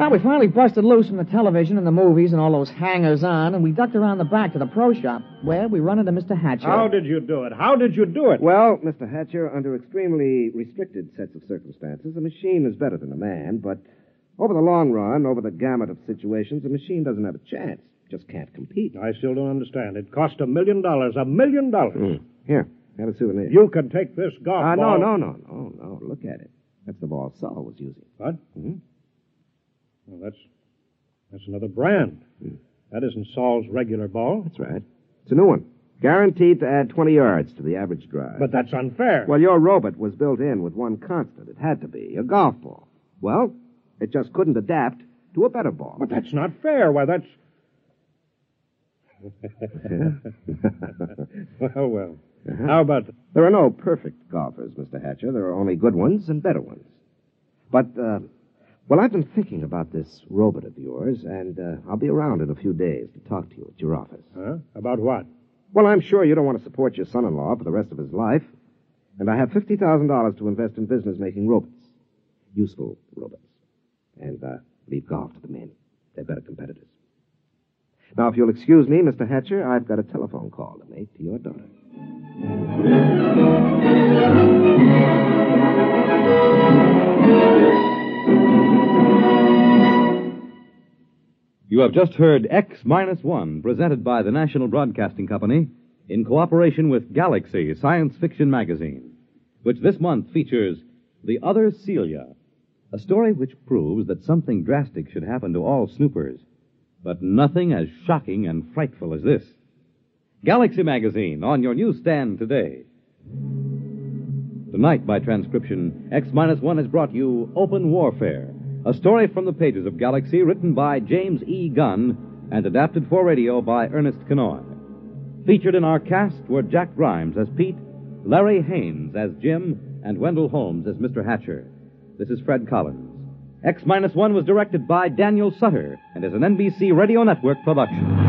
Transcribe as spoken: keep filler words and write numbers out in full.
Now, we finally busted loose from the television and the movies and all those hangers-on, and we ducked around the back to the pro shop, where we run into Mister Hatcher. How did you do it? How did you do it? Well, Mister Hatcher, under extremely restricted sets of circumstances, a machine is better than a man, but over the long run, over the gamut of situations, a machine doesn't have a chance. Just can't compete. I still don't understand. It cost a million dollars. A million dollars. Mm. Here, have a souvenir. You can take this golf uh, ball... No, no, no, no, no. Look at it. That's the ball Saul was using. What? Mm-hmm. Well, that's... That's another brand. Mm. That isn't Saul's regular ball. That's right. It's a new one. Guaranteed to add twenty yards to the average drive. But that's unfair. Well, your robot was built in with one constant. It had to be. A golf ball. Well, it just couldn't adapt to a better ball. But that's not fair. Why, that's... well, well. Uh-huh. How about... The... There are no perfect golfers, Mister Hatcher. There are only good ones and better ones. But, uh... Well, I've been thinking about this robot of yours, and uh, I'll be around in a few days to talk to you at your office. Huh? About what? Well, I'm sure you don't want to support your son-in-law for the rest of his life. And I have fifty thousand dollars to invest in business making robots. Useful robots. And uh, leave golf to the men. They're better competitors. Now, if you'll excuse me, Mister Hatcher, I've got a telephone call to make to your daughter. You have just heard X Minus One, presented by the National Broadcasting Company in cooperation with Galaxy Science Fiction Magazine, which this month features The Other Celia, a story which proves that something drastic should happen to all snoopers, but nothing as shocking and frightful as this. Galaxy Magazine, on your newsstand today. Tonight, by transcription, X Minus One has brought you Open Warfare, a story from the pages of Galaxy written by James E. Gunn and adapted for radio by Ernest Kenoy. Featured in our cast were Jack Grimes as Pete, Larry Haynes as Jim, and Wendell Holmes as Mister Hatcher. This is Fred Collins. X Minus One was directed by Daniel Sutter and is an N B C Radio Network production.